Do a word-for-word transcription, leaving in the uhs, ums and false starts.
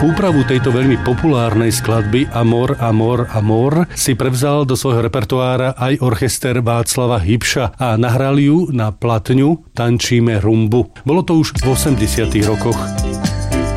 Úpravu tejto veľmi populárnej skladby Amor, Amor, Amor si prevzal do svojho repertoára aj orchester Václava Hybša a nahrali ju na platňu Tančíme rumbu. Bolo to už v osemdesiatych rokoch.